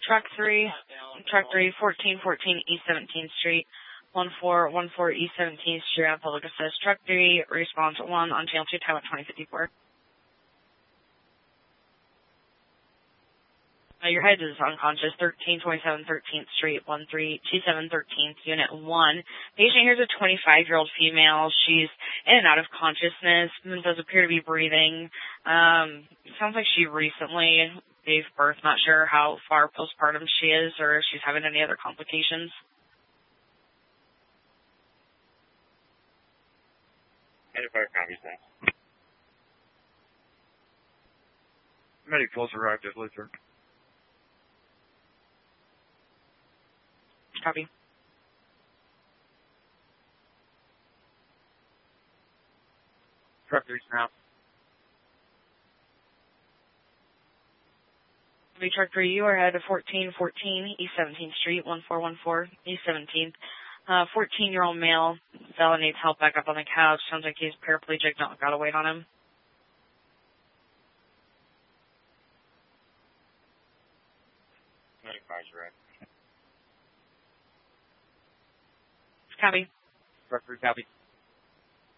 Truck 3, 1414 East 17th Street, 1414 East 17th Street on Public Assist. Truck 3, response 1 on channel 2, time at 2054. Your head is unconscious, 1327 13th Street, 1327 13th, Unit 1. Patient here is a 25-year-old female. She's in and out of consciousness, does appear to be breathing. Sounds like she recently gave birth. Not sure how far postpartum she is or if she's having any other complications. Medicals arrived at Luther. Copy. Truck 3 now. Truck 3, you are headed to 1414 East 17th Street, 1414 East 17th. 14-year-old male. Fella needs help back up on the couch. Sounds like he's paraplegic. Not got to wait on him. Copy. Truck 3, copy.